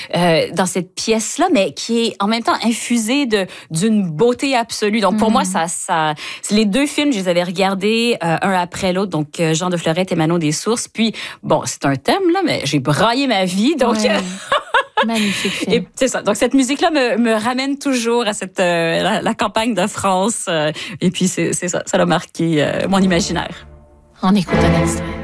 dans cette pièce-là, mais qui est en même temps infusée d'une beauté absolue. Donc, pour moi, les deux films, je les avais regardés un après l'autre. Donc, Jean de Florette et Manon des Sources. Puis, bon, c'est un thème, là, mais j'ai braillé ma vie. Donc, magnifique film. Et c'est ça. Donc, cette musique-là me ramène toujours à la campagne de France. Et puis, c'est ça. Ça a marqué mon imaginaire. On écoute un extrait.